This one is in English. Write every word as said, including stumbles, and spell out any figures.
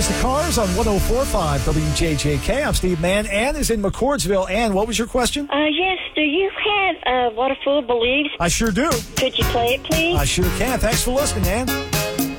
Cars to Cars on one oh four point five W J J K. I'm Steve Mann. Ann is in McCordsville. Ann, what was your question? Uh, yes, do you have uh, What a Fool Believes? I sure do. Could you play it, please? I sure can. Thanks for listening, Ann.